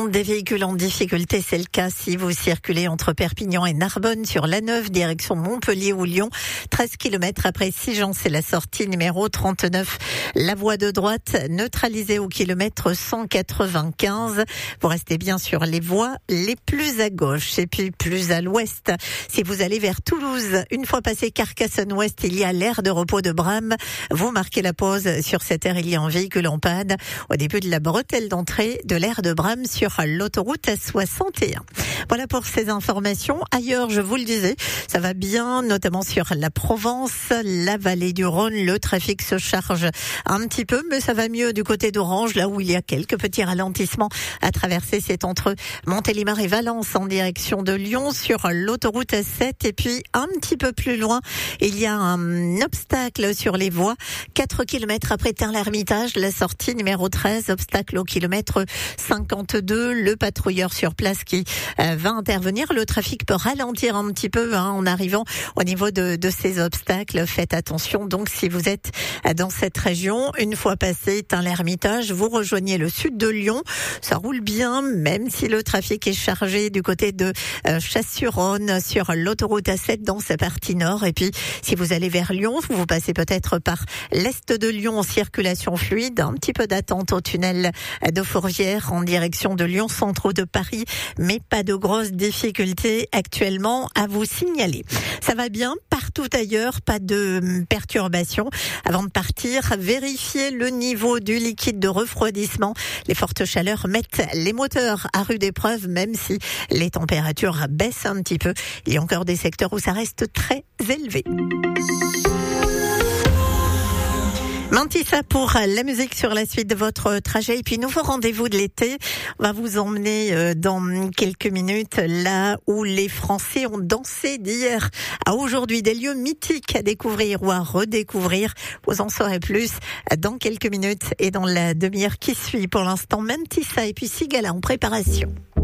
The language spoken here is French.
circulation, des véhicules en difficulté, c'est le cas si vous circulez entre Perpignan et Narbonne sur l'A9, direction Montpellier ou Lyon. 13 km après Sigean, c'est la sortie numéro 39. La voie de droite neutralisée au kilomètre 195. Vous restez bien sur les voies les plus à gauche et puis plus à l'ouest. Si vous allez vers Toulouse, une fois passé Carcassonne-Ouest, il y a l'aire de repos de Bram. Vous marquez la pause sur cette aire, il y a un véhicule en panne au début de la bretelle d'entrée de l'aire de Bram sur l'autoroute A61. Voilà pour ces informations. Ailleurs, je vous le disais, ça va bien, notamment sur la Provence, la vallée du Rhône. Le trafic se charge un petit peu, mais ça va mieux du côté d'Orange, là où il y a quelques petits ralentissements à traverser. C'est entre Montélimar et Valence en direction de Lyon sur l'autoroute A7. Et puis, un petit peu plus loin, il y a un obstacle sur les voies. 4 km après Tain-l'Hermitage, la sortie numéro 13, obstacle au kilomètre 52. Le patrouilleur sur place qui va intervenir. Le trafic peut ralentir un petit peu en arrivant au niveau de ces obstacles. Faites attention donc si vous êtes dans cette région. Une fois passé Tain-l'Hermitage, vous rejoignez le sud de Lyon. Ça roule bien, même si le trafic est chargé du côté de Chasse-sur-Rhône sur l'autoroute A7 dans sa partie nord. Et puis, si vous allez vers Lyon, vous passez peut-être par l'est de Lyon en circulation fluide. Un petit peu d'attente au tunnel de Fourvière en direction de Lyon, centre de Paris, mais pas de grosses difficultés actuellement à vous signaler. Ça va bien partout ailleurs, pas de perturbations. Avant de partir, vérifiez le niveau du liquide de refroidissement. Les fortes chaleurs mettent les moteurs à rude épreuve, même si les températures baissent un petit peu. Il y a encore des secteurs où ça reste très élevé. Mantissa pour la musique sur la suite de votre trajet et puis nouveau rendez-vous de l'été. On va vous emmener dans quelques minutes là où les Français ont dansé d'hier à aujourd'hui. Des lieux mythiques à découvrir ou à redécouvrir. Vous en saurez plus dans quelques minutes et dans la demi-heure qui suit. Pour l'instant, Mantissa et puis Sigala en préparation.